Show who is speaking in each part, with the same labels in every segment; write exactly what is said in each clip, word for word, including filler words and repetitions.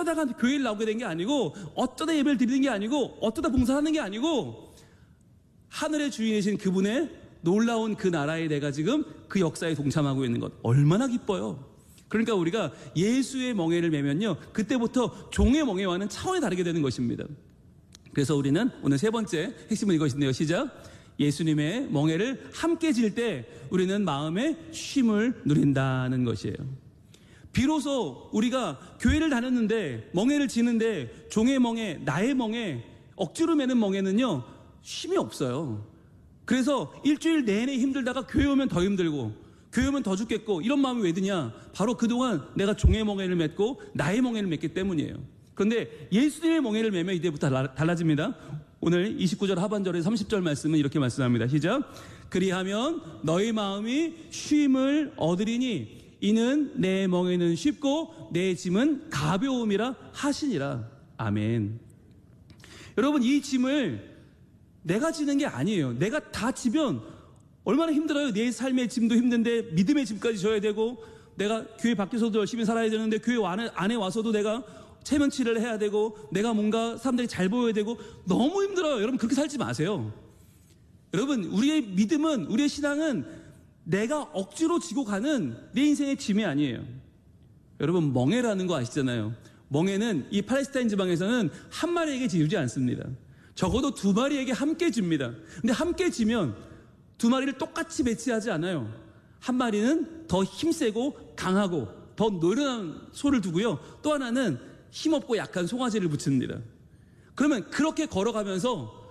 Speaker 1: 어쩌다가 교회를 나오게 된 게 아니고, 어쩌다 예배를 드리는 게 아니고, 어쩌다 봉사하는 게 아니고, 하늘의 주인이신 그분의 놀라운 그 나라에 내가 지금 그 역사에 동참하고 있는 것, 얼마나 기뻐요. 그러니까 우리가 예수의 멍에를 매면요, 그때부터 종의 멍에와는 차원이 다르게 되는 것입니다. 그래서 우리는 오늘 세 번째 핵심은 이것인데요. 시작. 예수님의 멍에를 함께 질 때 우리는 마음의 쉼을 누린다는 것이에요. 비로소 우리가 교회를 다녔는데 멍에를 지는데 종의 멍에, 나의 멍에, 억지로 매는 멍에는요 쉼이 없어요. 그래서 일주일 내내 힘들다가 교회 오면 더 힘들고 교회 오면 더 죽겠고 이런 마음이 왜 드냐? 바로 그동안 내가 종의 멍에를 맸고 나의 멍에를 맸기 때문이에요. 그런데 예수님의 멍에를 매면 이제부터 달라집니다. 오늘 이십구 절 하반절에 삼십 절 말씀은 이렇게 말씀합니다. 시작. 그리하면 너희 마음이 쉼을 얻으리니 이는 내 멍에는 쉽고 내 짐은 가벼움이라 하시니라. 아멘. 여러분, 이 짐을 내가 지는 게 아니에요. 내가 다 지면 얼마나 힘들어요. 내 삶의 짐도 힘든데 믿음의 짐까지 져야 되고, 내가 교회 밖에서도 열심히 살아야 되는데 교회 안에, 안에 와서도 내가 체면치를 해야 되고, 내가 뭔가 사람들이 잘 보여야 되고, 너무 힘들어요. 여러분, 그렇게 살지 마세요. 여러분, 우리의 믿음은, 우리의 신앙은 내가 억지로 지고 가는 내 인생의 짐이 아니에요. 여러분, 멍에라는 거 아시잖아요. 멍에는 이 팔레스타인 지방에서는 한 마리에게 지우지 않습니다. 적어도 두 마리에게 함께 집니다. 근데 함께 지면 두 마리를 똑같이 배치하지 않아요. 한 마리는 더 힘세고 강하고 더 노련한 소를 두고요. 또 하나는 힘없고 약한 송아지를 붙입니다. 그러면 그렇게 걸어가면서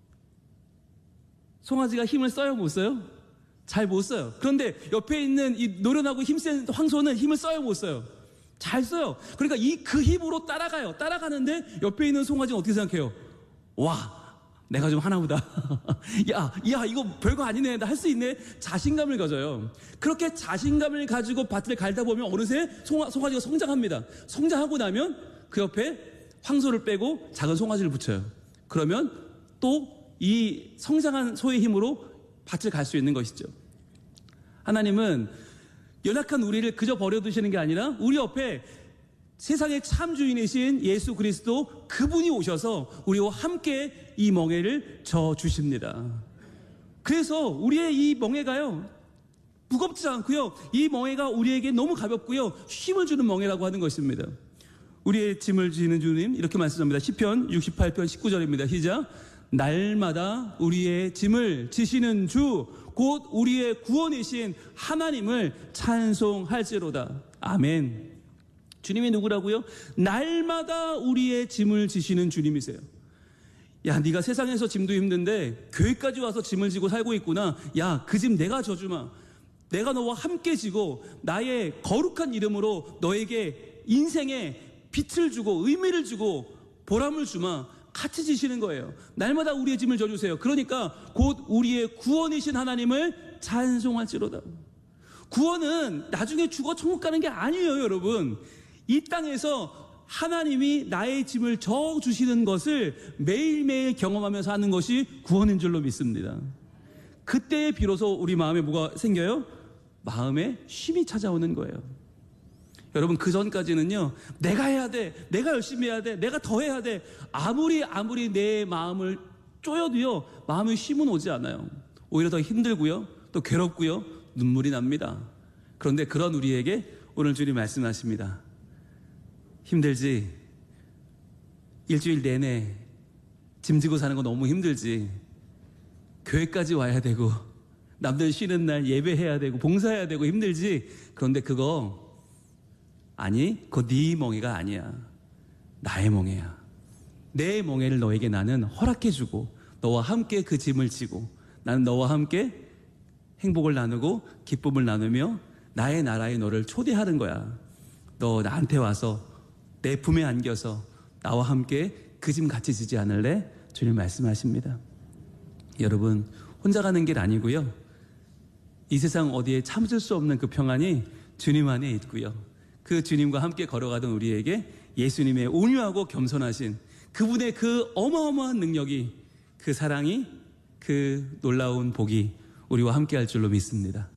Speaker 1: 송아지가 힘을 써요, 못 써요? 잘 못 써요. 그런데 옆에 있는 이 노련하고 힘센 황소는 힘을 써요, 못 써요? 잘 써요. 그러니까 이 그 힘으로 따라가요. 따라가는데 옆에 있는 송아지는 어떻게 생각해요? 와, 내가 좀 하나보다. 야, 야, 이거 별거 아니네. 나 할 수 있네. 자신감을 가져요. 그렇게 자신감을 가지고 밭을 갈다 보면 어느새 송아, 송아지가 성장합니다. 성장하고 나면 그 옆에 황소를 빼고 작은 송아지를 붙여요. 그러면 또 이 성장한 소의 힘으로 밭을 갈 수 있는 것이죠. 하나님은 연약한 우리를 그저 버려두시는 게 아니라 우리 옆에 세상의 참 주인이신 예수 그리스도 그분이 오셔서 우리와 함께 이 멍에를 져 주십니다. 그래서 우리의 이 멍에가요 무겁지 않고요, 이 멍에가 우리에게 너무 가볍고요, 쉼을 주는 멍에라고 하는 것입니다. 우리의 짐을 지는 주님 이렇게 말씀합니다. 시편 육십팔 편 십구 절입니다. 시작. 날마다 우리의 짐을 지시는 주 곧 우리의 구원이신 하나님을 찬송할지로다. 아멘. 주님이 누구라고요? 날마다 우리의 짐을 지시는 주님이세요. 야, 네가 세상에서 짐도 힘든데 교회까지 와서 짐을 지고 살고 있구나. 야, 그 짐 내가 져주마. 내가 너와 함께 지고 나의 거룩한 이름으로 너에게 인생에 빛을 주고 의미를 주고 보람을 주마. 같이 지시는 거예요. 날마다 우리의 짐을 져주세요. 그러니까 곧 우리의 구원이신 하나님을 찬송할지로다. 구원은 나중에 죽어 천국 가는 게 아니에요, 여러분. 이 땅에서 하나님이 나의 짐을 져주시는 것을 매일매일 경험하면서 하는 것이 구원인 줄로 믿습니다. 그때 비로소 우리 마음에 뭐가 생겨요? 마음에 쉼이 찾아오는 거예요. 여러분, 그 전까지는요, 내가 해야 돼, 내가 열심히 해야 돼, 내가 더 해야 돼, 아무리 아무리 내 마음을 쪼여도요 마음의 쉼은 오지 않아요. 오히려 더 힘들고요, 또 괴롭고요, 눈물이 납니다. 그런데 그런 우리에게 오늘 주님 말씀하십니다. 힘들지? 일주일 내내 짐지고 사는 거 너무 힘들지? 교회까지 와야 되고 남들 쉬는 날 예배해야 되고 봉사해야 되고 힘들지? 그런데 그거 아니, 그거 네 멍에가 아니야. 나의 멍에야. 내 멍에를 너에게 나는 허락해주고 너와 함께 그 짐을 지고 나는 너와 함께 행복을 나누고 기쁨을 나누며 나의 나라에 너를 초대하는 거야. 너 나한테 와서 내 품에 안겨서 나와 함께 그 짐 같이 지지 않을래? 주님 말씀하십니다. 여러분, 혼자 가는 길 아니고요, 이 세상 어디에 참을 수 없는 그 평안이 주님 안에 있고요, 그 주님과 함께 걸어가던 우리에게 예수님의 온유하고 겸손하신 그분의 그 어마어마한 능력이, 그 사랑이, 그 놀라운 복이 우리와 함께 할 줄로 믿습니다.